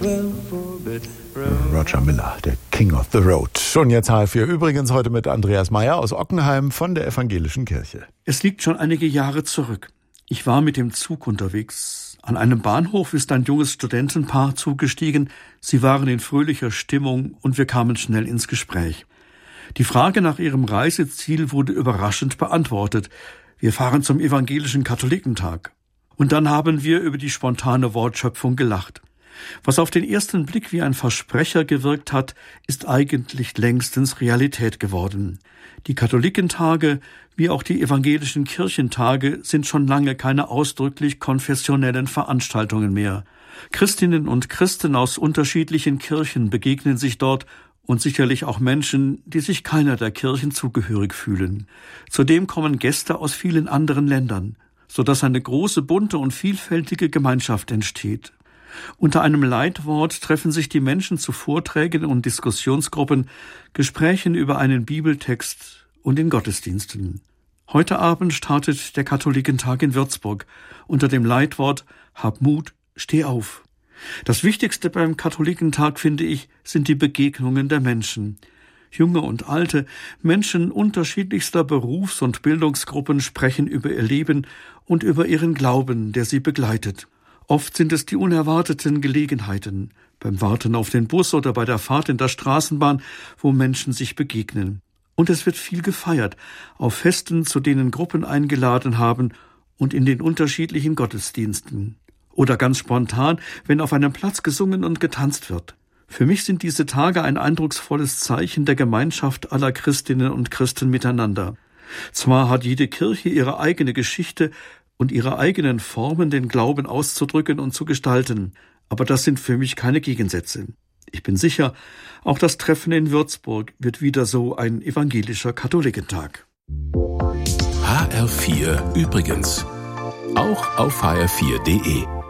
Roger Miller, der King of the Road. Schon jetzt HR4. Übrigens heute mit Andreas Meyer aus Ockenheim von der Evangelischen Kirche. Es liegt schon einige Jahre zurück. Ich war mit dem Zug unterwegs. An einem Bahnhof ist ein junges Studentenpaar zugestiegen. Sie waren in fröhlicher Stimmung und wir kamen schnell ins Gespräch. Die Frage nach ihrem Reiseziel wurde überraschend beantwortet. Wir fahren zum Evangelischen Katholikentag. Und dann haben wir über die spontane Wortschöpfung gelacht. Was auf den ersten Blick wie ein Versprecher gewirkt hat, ist eigentlich längstens Realität geworden. Die Katholikentage, wie auch die evangelischen Kirchentage, sind schon lange keine ausdrücklich konfessionellen Veranstaltungen mehr. Christinnen und Christen aus unterschiedlichen Kirchen begegnen sich dort und sicherlich auch Menschen, die sich keiner der Kirchen zugehörig fühlen. Zudem kommen Gäste aus vielen anderen Ländern, sodass eine große, bunte und vielfältige Gemeinschaft entsteht. Unter einem Leitwort treffen sich die Menschen zu Vorträgen und Diskussionsgruppen, Gesprächen über einen Bibeltext und in Gottesdiensten. Heute Abend startet der Katholikentag in Würzburg unter dem Leitwort »Hab Mut, steh auf«. Das Wichtigste beim Katholikentag, finde ich, sind die Begegnungen der Menschen. Junge und Alte, Menschen unterschiedlichster Berufs- und Bildungsgruppen sprechen über ihr Leben und über ihren Glauben, der sie begleitet. Oft sind es die unerwarteten Gelegenheiten, beim Warten auf den Bus oder bei der Fahrt in der Straßenbahn, wo Menschen sich begegnen. Und es wird viel gefeiert, auf Festen, zu denen Gruppen eingeladen haben und in den unterschiedlichen Gottesdiensten. Oder ganz spontan, wenn auf einem Platz gesungen und getanzt wird. Für mich sind diese Tage ein eindrucksvolles Zeichen der Gemeinschaft aller Christinnen und Christen miteinander. Zwar hat jede Kirche ihre eigene Geschichte und ihre eigenen Formen, den Glauben auszudrücken und zu gestalten, aber das sind für mich keine Gegensätze. Ich bin sicher, auch das Treffen in Würzburg wird wieder so ein evangelischer Katholikentag. HR4 übrigens. Auch auf hr4.de.